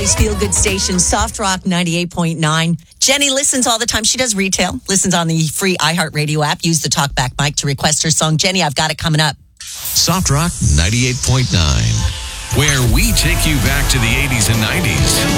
Valley's feel-good station, Soft Rock 98.9. Jenny listens all the time. She does retail, listens on the free iHeartRadio app. Use the talkback mic to request her song. Jenny, I've got it coming up. Soft Rock 98.9, where we take you back to the 80s and 90s.